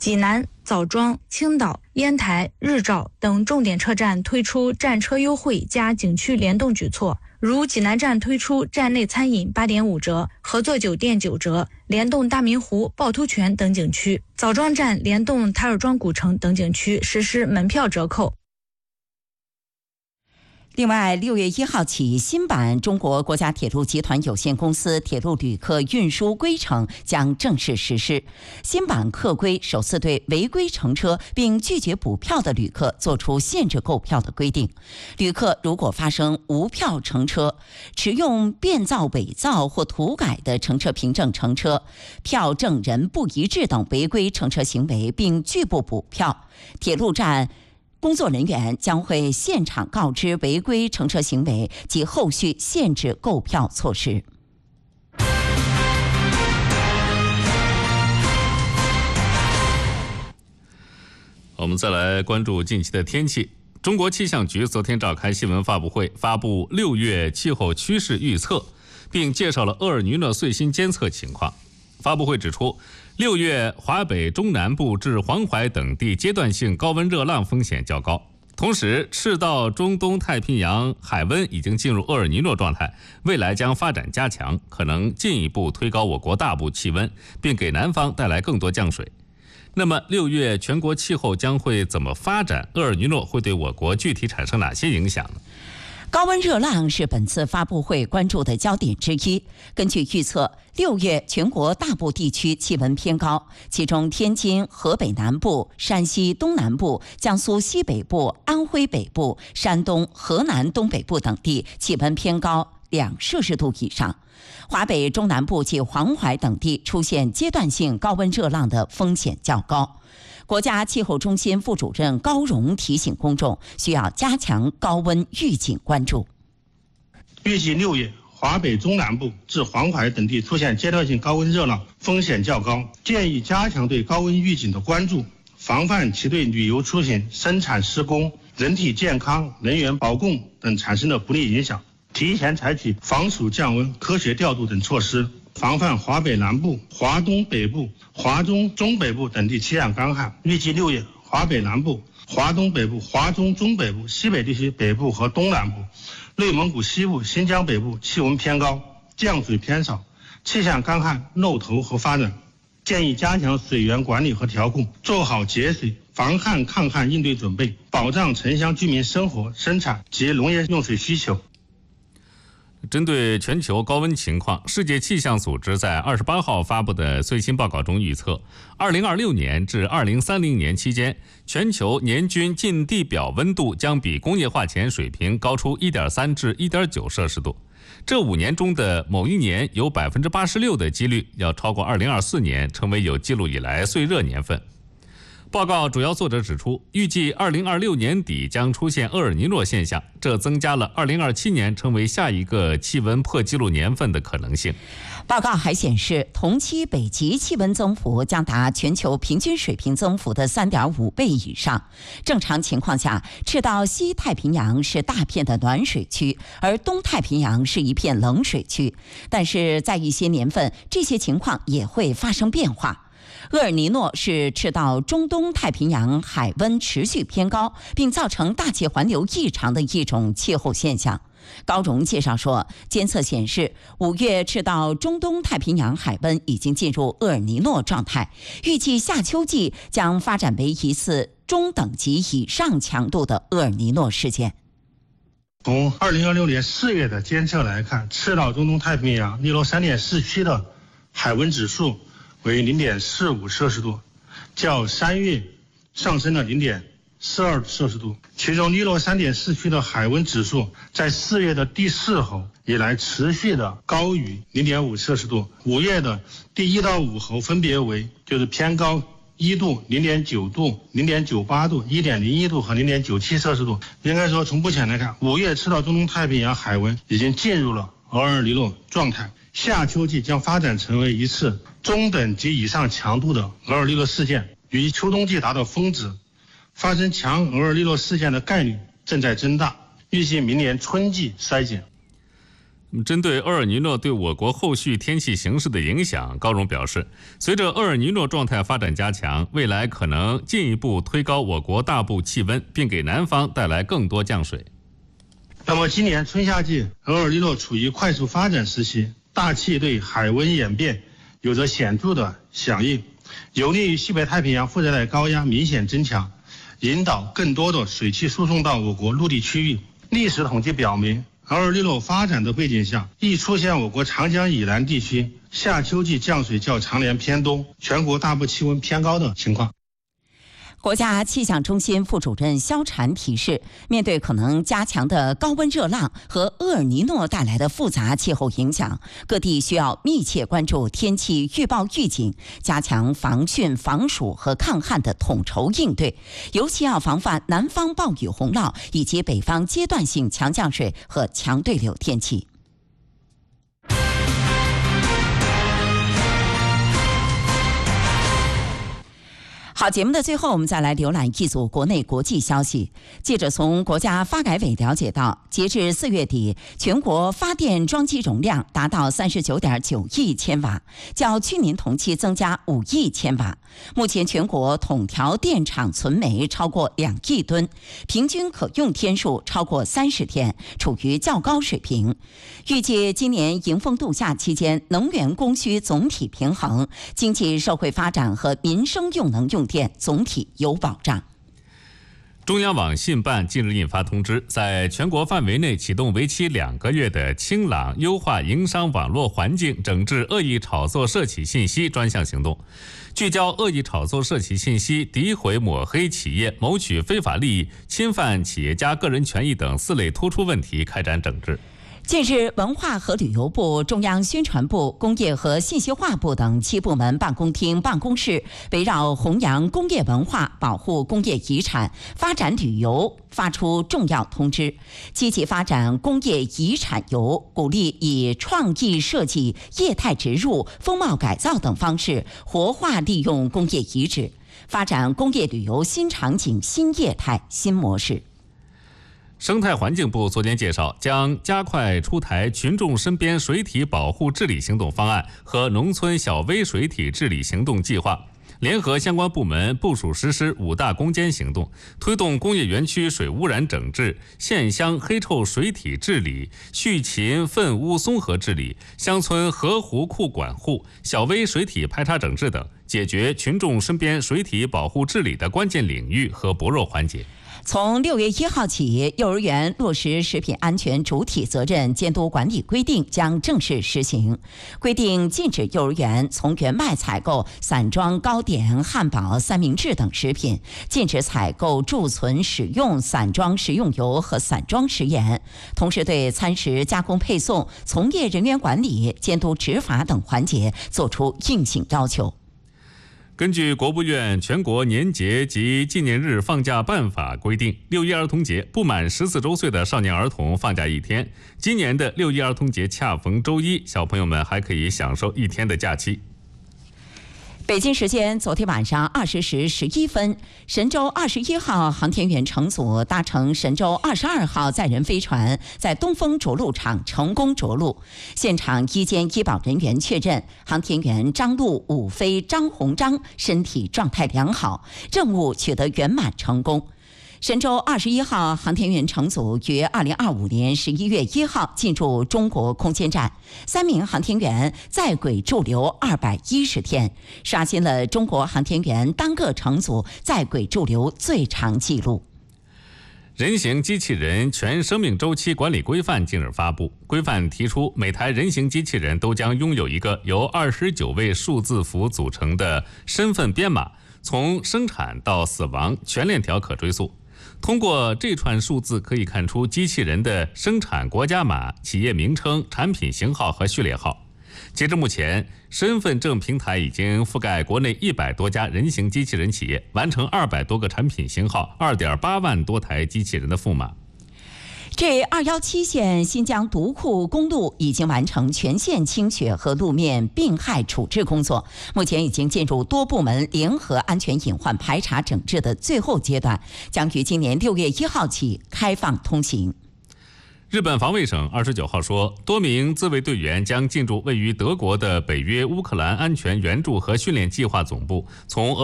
济南、枣庄、青岛、烟台、日照等重点车站推出站车优惠加景区联动举措，如济南站推出站内餐饮8.5折，合作酒店9折，联动大明湖、趵突泉等景区；枣庄站联动台儿庄古城等景区实施门票折扣。 另外，6月1号起，新版中国国家铁路集团有限公司铁路旅客运输规程将正式实施。新版客规首次对违规乘车并拒绝补票的旅客作出限制购票的规定。旅客如果发生无票乘车、持用变造、伪造或涂改的乘车凭证乘车、票证人不一致等违规乘车行为，并拒不补票，铁路站工作人员将会现场告知违规乘车行为及后续限制购票措施。 我们再来关注近期的天气。中国气象局昨天召开新闻发布会，发布6月气候趋势预测，并介绍了厄尔尼诺最新监测情况。发布会指出，6月华北中南部至黄淮等地阶段性高温热浪风险较高，同时赤道中东太平洋海温已经进入厄尔尼诺状态，未来将发展加强，可能进一步推高我国大部气温，并给南方带来更多降水。那么6月全国气候将会怎么发展？厄尔尼诺会对我国具体产生哪些影响呢？ 高温热浪是本次发布会关注的焦点之一。根据预测，6月全国大部地区气温偏高，其中天津、河北南部、山西东南部、江苏西北部、安徽北部、山东、河南东北部等地气温偏高2摄氏度以上。华北中南部及黄淮等地出现阶段性高温热浪的风险较高。国家气候中心副主任高荣提醒公众，需要加强高温预警关注。 预计6月华北中南部至黄淮等地出现阶段性高温热浪，风险较高，建议加强对高温预警的关注，防范其对旅游出行、生产施工、人体健康、能源保供等产生的不利影响，提前采取防暑降温、科学调度等措施，防范华北南部、华东北部、华中中北部等地气象干旱。预计6月华北南部、华东北部、华中中北部、西北地区北部和东南部、内蒙古西部、新疆北部气温偏高，降水偏少，气象干旱露头和发展。建议加强水源管理和调控，做好节水、防旱抗旱应对准备，保障城乡居民生活、生产及农业用水需求。 针对全球高温情况，世界气象组织在28号发布的最新报告中预测，2026年至2030年期间，全球年均近地表温度将比工业化前水平高出1.3至1.9摄氏度。这5年中的某一年有86%的几率要超过2024年，成为有记录以来最热年份。报告主要作者指出，预计2026年底将出现厄尔尼诺现象，这增加了2027年成为下一个气温破纪录年份的可能性。 报告还显示，同期北极气温增幅将达全球平均水平增幅的3.5倍以上。正常情况下，赤道西太平洋是大片的暖水区，而东太平洋是一片冷水区。但是在一些年份，这些情况也会发生变化。厄尔尼诺是赤道中东太平洋海温持续偏高，并造成大气环流异常的一种气候现象。高荣介绍说，监测显示5月赤道中东太平洋海温已经进入厄尔尼诺状态，预计夏秋季将发展为一次中等级以上强度的厄尔尼诺事件。 从2026年4月的监测来看，赤道中东太平洋尼罗3.4区的海温指数为0.45摄氏度，较3月上升了0.42摄氏度。其中尼罗3.4区的海温指数在4月的第4候以来持续的高于0.5摄氏度，5月的第1到5候分别为就是偏高1度、0.9度、0.98度、1.01度和0.97摄氏度。应该说，从目前来看，5月赤道中东太平洋海温已经进入了厄尔尼诺状态，夏秋季将发展成为一次中等级以上强度的厄尔尼诺事件，与秋冬季达到峰值，发生强厄尔尼诺事件的概率正在增大，预计明年春季衰减。 针对厄尔尼诺对我国后续天气形势的影响，高荣表示，随着厄尔尼诺状态发展加强，未来可能进一步推高我国大部气温，并给南方带来更多降水。 那么今年春夏季厄尔尼诺处于快速发展时期，大气对海温演变有着显著的响应，有利于西北太平洋副热带高压明显增强，引导更多的水汽输送到我国陆地区域。历史统计表明，厄尔尼诺发展的背景下，易出现我国长江以南地区夏秋季降水较常年偏东，全国大部气温偏高的情况。 国家气象中心副主任肖禅提示，面对可能加强的高温热浪和厄尔尼诺带来的复杂气候影响，各地需要密切关注天气预报预警，加强防汛、防暑和抗旱的统筹应对，尤其要防范南方暴雨洪涝以及北方阶段性强降水和强对流天气。好，节目的最后，我们再来浏览一组国内国际消息。记者从国家发改委了解到，截至4月底，全国发电装机容量达到39.9亿千瓦，较去年同期增加5亿千瓦。目前全国统调电厂存煤超过2亿吨，平均可用天数超过30天，处于较高水平。预计今年迎风度夏期间，能源供需总体平衡，经济社会发展和民生用能用电总体有保障。 中央网信办近日印发通知，在全国范围内启动为期2个月的清朗优化营商网络环境，整治恶意炒作涉企信息专项行动，聚焦恶意炒作涉企信息、诋毁抹黑企业、谋取非法利益、侵犯企业家个人权益等4类突出问题开展整治。 近日，文化和旅游部、中央宣传部、工业和信息化部等7部门办公厅办公室围绕弘扬工业文化、保护工业遗产、发展旅游发出重要通知，积极发展工业遗产游，鼓励以创意设计、业态植入、风貌改造等方式活化利用工业遗址，发展工业旅游新场景、新业态、新模式。 生态环境部昨天介绍，将加快出台群众身边水体保护治理行动方案和农村小微水体治理行动计划，联合相关部门部署实施5大攻坚行动，推动工业园区水污染整治、县乡黑臭水体治理、畜禽粪污综合治理、乡村河湖库管护、小微水体排查整治等，解决群众身边水体保护治理的关键领域和薄弱环节。 从6月1号起，幼儿园落实食品安全主体责任监督管理规定将正式实行。规定禁止幼儿园从园外采购散装糕点、汉堡、三明治等食品，禁止采购、贮存、使用散装食用油和散装食盐。同时，对餐食加工配送、从业人员管理、监督执法等环节作出硬性要求。 根据国务院全国年节及纪念日放假办法规定，6一儿童节不满14周岁的少年儿童放假1天。今年的6一儿童节恰逢周一，小朋友们还可以享受1天的假期。 北京时间昨天晚上20时11分，神舟21号航天员乘组搭乘神舟22号载人飞船在东风着陆场成功着陆。现场医监医保人员确认，航天员张陆、武飞、张鸿章身体状态良好，任务取得圆满成功。神舟21号航天员乘组于2025年11月1号进入中国空间站，3名航天员在轨驻留210天，刷新了中国航天员单个乘组在轨驻留最长纪录。 人形机器人全生命周期管理规范近日发布，规范提出，每台人形机器人都将拥有一个由29位数字符组成的身份编码，从生产到死亡全链条可追溯。通过这串数字可以看出机器人的生产国家码、企业名称、产品型号和序列号。截至目前，身份证平台已经覆盖国内100多家人形机器人企业，完成200多个产品型号、2.8万多台机器人的赋码。 G217线新疆独库公路已经完成全线清雪和路面病害处置工作，目前已经进入多部门联合安全隐患排查整治的最后阶段，将于今年6月1号起开放通行。 日本防卫省29号说，多名自卫队员将进驻位于德国的北约乌克兰安全援助和训练计划总部，从